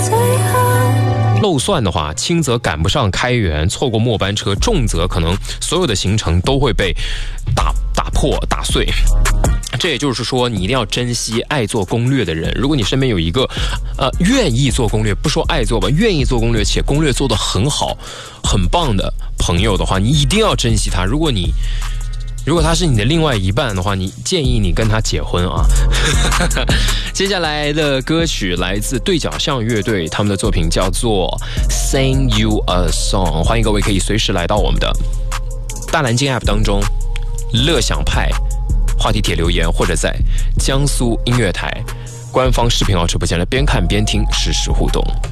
漏算的话，轻则赶不上开园，错过末班车；重则可能所有的行程都会被打破、打碎。这也就是说，你一定要珍惜爱做攻略的人。如果你身边有一个愿意做攻略，不说爱做吧，愿意做攻略且攻略做得很好、很棒的朋友的话，你一定要珍惜他。如果他是你的另外一半的话，你建议你跟他结婚啊。接下来的歌曲来自对角巷乐队，他们的作品叫做 Sing You a Song。 欢迎各位可以随时来到我们的大蓝鲸 App 当中，乐享派话题帖留言，或者在江苏音乐台官方视频号直播间来边看边听，实时互动。